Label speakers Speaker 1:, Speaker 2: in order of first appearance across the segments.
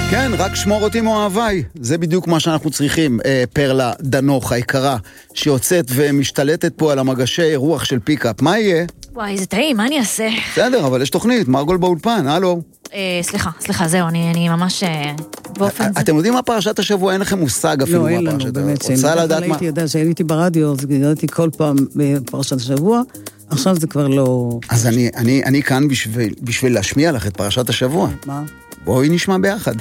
Speaker 1: כן, רק שמור אותי מאוהביי. זה בדיוק מה שאנחנו צריכים. פרלה דנוך היקרה, שיוצאת ומשתלטת פה על המגשי רוח של פיקאפ. מה יהיה?
Speaker 2: וואי, זה טעים, מה אני אעשה?
Speaker 1: בסדר, אבל יש תוכנית, מרגול באולפן, הלו.
Speaker 2: סליחה, זהו, אני ממש באופן זה.
Speaker 1: אתם יודעים מה פרשת השבוע? אין לכם מושג אפילו מה פרשת.
Speaker 3: לא, אין לנו, באמת.
Speaker 1: רוצה לדעת מה?
Speaker 3: הייתי יודע שהייתי ברדיו, אז ידעתי כל פעם בפרשת השבוע, עכשיו זה כבר לא...
Speaker 1: אז אני כאן בשביל להשמיע לך את פרשת השבוע.
Speaker 3: מה?
Speaker 1: בואי נשמע ביחד.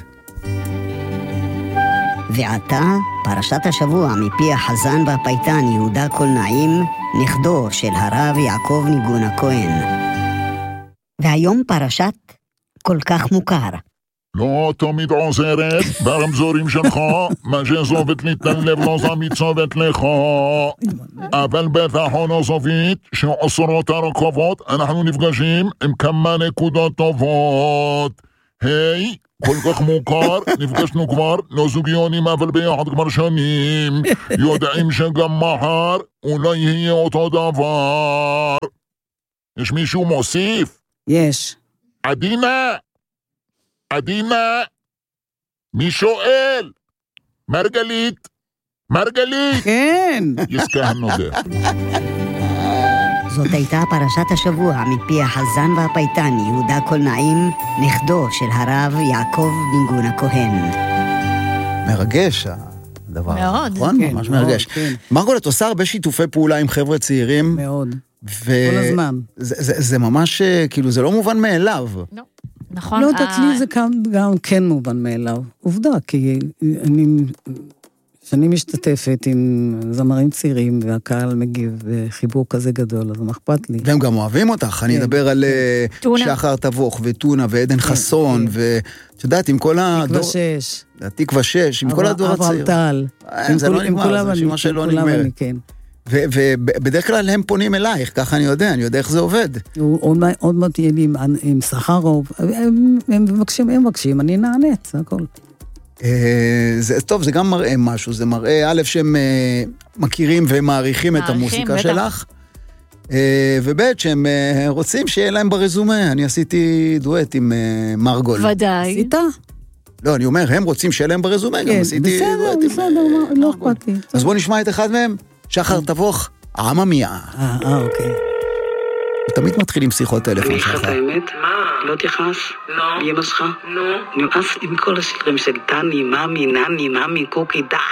Speaker 4: ועתה, פרשת השבוע מפי החזן והפייטן יהודה קולנעים, נכדו של הרב יעקב ניגון הכהן. והיום פרשת כל כך מוכר.
Speaker 5: לא תמיד עוזרת ברמזורים שלך, מה שזובת להתנלב לא זמית צוות לך. אבל בתחון הסופית שעושרות הרכבות אנחנו נפגשים עם כמה נקודות טובות. היי, כל כך מוכר, נפגשנו כבר, לא זוגיונים אבל ביחד כבר שנים, יודעים שגם מחר אולי יהיה אותו דבר. יש מישהו מוסיף?
Speaker 3: יש.
Speaker 5: עדינה, מי שואל? מרגלית.
Speaker 3: כן.
Speaker 5: יסקה הנודר.
Speaker 4: זאת הייתה פרשת השבוע מפי החזן והפייטן יהודה קולנעים, נכדו של הרב יעקב ניגון הכהן.
Speaker 1: מרגש הדבר.
Speaker 2: מאוד.
Speaker 1: נכון?
Speaker 3: כן,
Speaker 1: ממש
Speaker 3: מאוד,
Speaker 1: מרגש.
Speaker 3: כן.
Speaker 1: מרגול, את עושה הרבה שיתופי פעולה עם חבר'ה צעירים.
Speaker 3: מאוד. כל הזמן.
Speaker 1: זה ממש, כאילו, זה לא מובן מאליו.
Speaker 2: לא, נכון.
Speaker 3: לא יודעת לי זה גם כן מובן מאליו. עובדה, כי שאני משתתפת עם זמרים צעירים, והקהל מגיב בחיבור כזה גדול, אז מה אכפת לי?
Speaker 1: והם גם אוהבים אותך. אני אדבר על שחר תבוך וטונה ועדן חסון, ואת יודעת, עם כל הדור... תקווה 6, עם כל הדור הצעיר.
Speaker 3: אברהם טל.
Speaker 1: זה לא נגמר, זה רשימה שלא נגמרת. ובדרך כלל הם פונים אלייך, ככה אני יודע איך זה עובד.
Speaker 3: עוד מעט יהיה לי עם סחרוב, הם מבקשים, אני נענית, זה הכל.
Speaker 1: טוב, זה גם מראה משהו, זה מראה א' שהם מכירים ומעריכים את המוסיקה שלך, וב' שהם רוצים שיהיה להם ברזומה. אני עשיתי דואט עם מרגול.
Speaker 2: ודאי.
Speaker 3: עשית?
Speaker 1: לא, אני אומר, הם רוצים שיהיה להם ברזומה, גם עשיתי דואט עם
Speaker 3: בסדר, לא אכפת לי.
Speaker 1: אז בוא נשמע את אחד מהם, שחר תבוך, עממיה.
Speaker 3: אוקיי.
Speaker 1: תמיד מתחילים שיחות טלפון
Speaker 6: אני
Speaker 1: שלך.
Speaker 6: אשחת האמת? מה? לא תכעס? לא. אמא שלך? לא. נמאס עם כל השירים של טני, ממי, נני, ממי, קוקי, די.